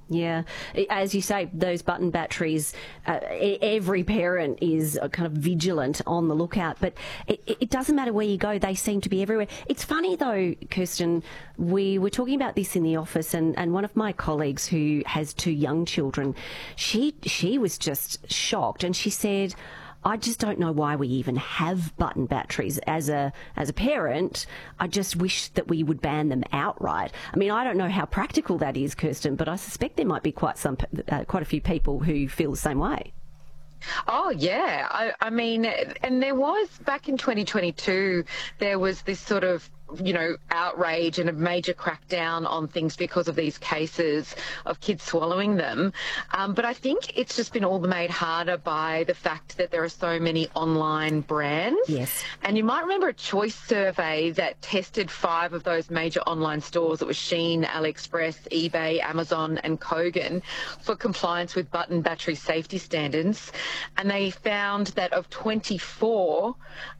Yeah, as you say, those button batteries, every parent is kind of vigilant on the lookout, but it doesn't matter where you go, they seem to be everywhere. It's funny though, Kirsten, we were talking about this in the office, and one of my colleagues who has two young children, she was just shocked, and she said, I just don't know why we even have button batteries. As a parent, I just wish that we would ban them outright. I mean, I don't know how practical that is, Kirsten, but I suspect there might be quite a few people who feel the same way. Oh, yeah. I mean, and there was, back in 2022, there was this sort of, outrage and a major crackdown on things because of these cases of kids swallowing them. But I think it's just been all made harder by the fact that there are so many online brands. Yes. And you might remember a Choice survey that tested 5 of those major online stores. It was Shein, AliExpress, eBay, Amazon and Kogan for compliance with button battery safety standards. And they found that of 24,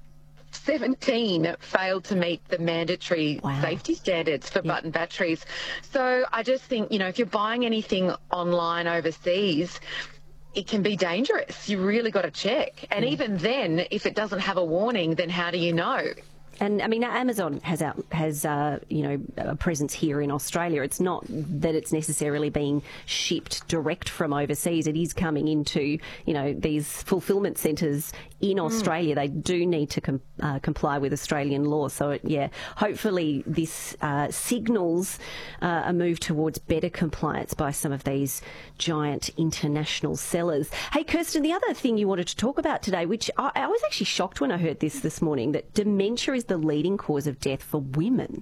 17 failed to meet the mandatory safety standards for button batteries. So I just think, if you're buying anything online overseas, it can be dangerous. You really got to check. And even then, if it doesn't have a warning, then how do you know? And I mean, Amazon has a presence here in Australia. It's not that it's necessarily being shipped direct from overseas. It is coming into these fulfilment centres in Australia. They do need to comply with Australian law. So hopefully this signals a move towards better compliance by some of these giant international sellers. Hey, Kirsten, the other thing you wanted to talk about today, which I was actually shocked when I heard this morning, that dementia is the leading cause of death for women.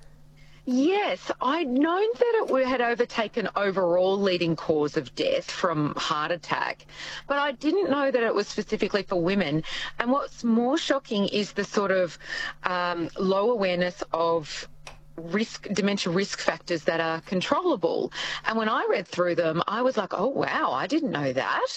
Yes, I'd known that it had overtaken overall leading cause of death from heart attack, but I didn't know that it was specifically for women. And what's more shocking is the sort of low awareness of dementia risk factors that are controllable. And when I read through them, I was like, oh, wow, I didn't know that.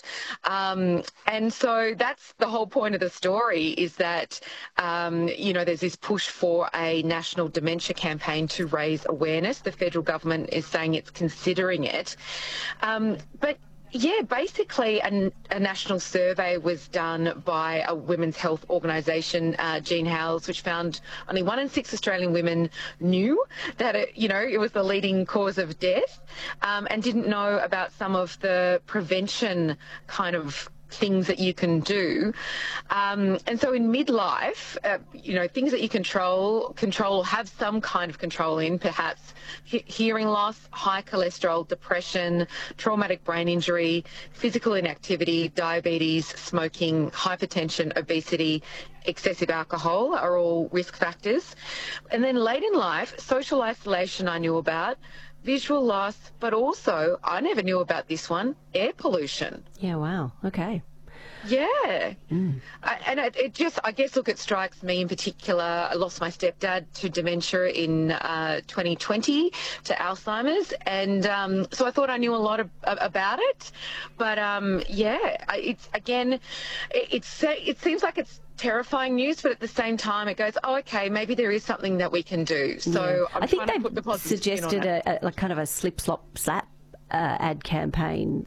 And so that's the whole point of the story, is that, there's this push for a national dementia campaign to raise awareness. The federal government is saying it's considering it. But yeah, basically a national survey was done by a women's health organisation, Jean Howells, which found only 1 in 6 Australian women knew that it was the leading cause of death, and didn't know about some of the prevention kind of things that you can do. And so in midlife, things that you control or have some kind of control in, perhaps hearing loss, high cholesterol, depression, traumatic brain injury, physical inactivity, diabetes, smoking, hypertension, obesity, excessive alcohol are all risk factors. And then late in life, social isolation I knew about, visual loss, but also, I never knew about this one, air pollution. Yeah, wow. Okay. Yeah. And it just, I guess, look, it strikes me in particular. I lost my stepdad to dementia in 2020 to Alzheimer's. And so I thought I knew a lot about it. But it's, again, it seems like it's terrifying news, but at the same time it goes, oh, okay, maybe there is something that we can do. So I think they've suggested a kind of a slip, slop, slap ad campaign.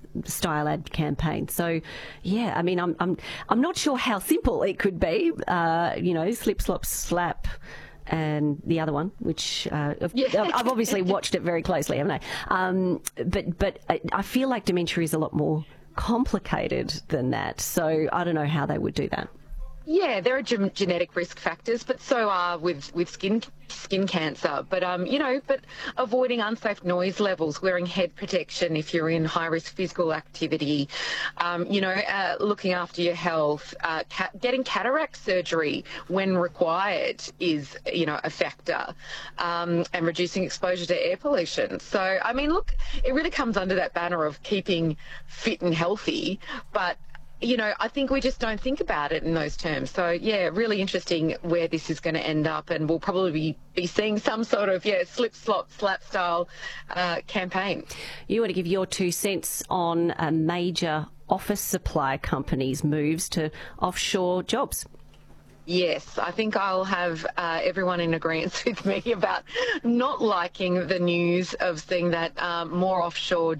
So yeah, I mean, I'm not sure how simple it could be. Slip, slop, slap. And the other one, which I've obviously watched it very closely, haven't I? But I feel like dementia is a lot more complicated than that. So I don't know how they would do that. Yeah, there are genetic risk factors, but so are with skin cancer. But but avoiding unsafe noise levels, wearing head protection if you're in high risk physical activity, looking after your health, getting cataract surgery when required is a factor, and reducing exposure to air pollution. So I mean, look, it really comes under that banner of keeping fit and healthy, but I think we just don't think about it in those terms. So, yeah, really interesting where this is going to end up, and we'll probably be seeing some sort of, slip, slop, slap style campaign. You want to give your 2 cents on a major office supply company's moves to offshore jobs? Yes, I think I'll have everyone in agreement with me about not liking the news of seeing that more offshore